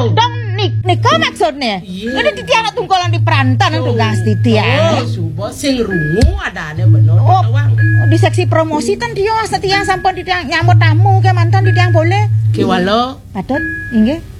Dong nika maksudnya. Ngene titiang tungkolan di perantan untuk gas titiang. Oh, subo sing rungu adane bener tawang. Di seksi promosi kan dia titiang sampun titiang nyambut tamu ke mantan titiang boleh. Ki walo. Patut, inggih.